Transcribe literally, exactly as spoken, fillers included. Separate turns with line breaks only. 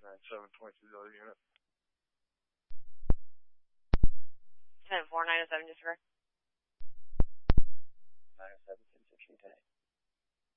nine seven twenty-two dollar unit.
ten four nine seven, just correct.